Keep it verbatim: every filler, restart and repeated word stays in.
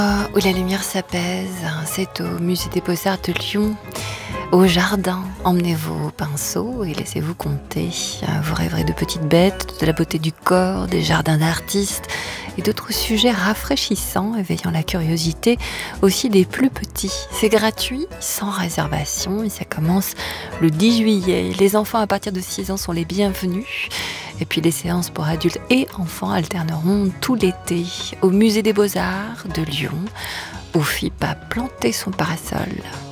Où la lumière s'apaise, c'est au Musée des Beaux-Arts de Lyon, au jardin. Emmenez vos pinceaux et laissez-vous compter. Vous rêverez de petites bêtes, de la beauté du corps, des jardins d'artistes et d'autres sujets rafraîchissants, éveillant la curiosité aussi des plus petits. C'est gratuit, sans réservation et ça commence le dix juillet. Les enfants à partir de six ans sont les bienvenus. Et puis les séances pour adultes et enfants alterneront tout l'été au Musée des Beaux-Arts de Lyon, où F I P a planté son parasol.